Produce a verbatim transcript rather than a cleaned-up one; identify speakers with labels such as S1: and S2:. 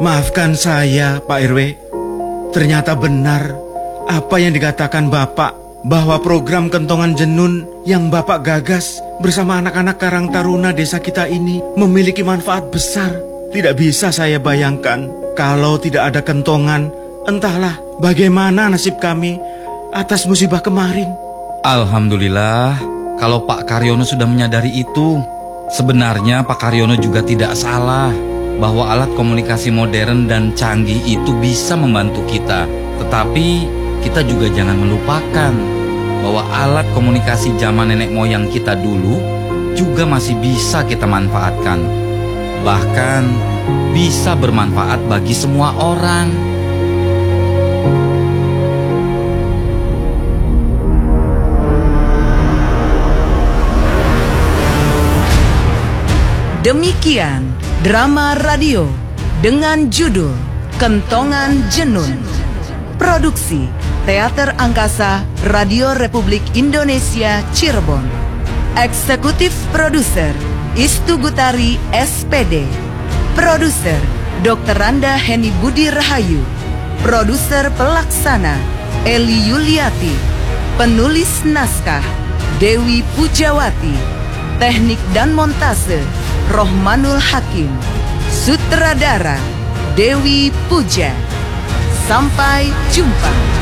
S1: Maafkan saya, Pak R W. Ternyata benar apa yang dikatakan Bapak, bahwa program kentongan jenun yang Bapak gagas bersama anak-anak Karang Taruna desa kita ini memiliki manfaat besar. Tidak bisa saya bayangkan kalau tidak ada kentongan, entahlah bagaimana nasib kami atas musibah kemarin.
S2: Alhamdulillah, kalau Pak Karyono sudah menyadari itu. Sebenarnya Pak Karyono juga tidak salah bahwa alat komunikasi modern dan canggih itu bisa membantu kita. Tetapi kita juga jangan melupakan bahwa alat komunikasi zaman nenek moyang kita dulu juga masih bisa kita manfaatkan. Bahkan bisa bermanfaat bagi semua orang.
S3: Demikian drama radio dengan judul Kentongan Jenun. Produksi Teater Angkasa Radio Republik Indonesia Cirebon. Eksekutif Produser Istu Gutari S P D. Produser dokter Randa Heni Budi Rahayu. Produser Pelaksana Eli Yuliati. Penulis naskah Dewi Pujawati. Teknik dan montase Rohmanul Hakim. Sutradara Dewi Puja. Sampai jumpa.